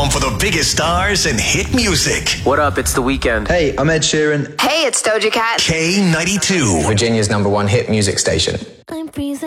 home for the biggest stars and hit music. What up? It's The Weeknd. Hey, I'm Ed Sheeran. Hey, it's Doja Cat. K92. Virginia's #1 hit music station. I'm freezing.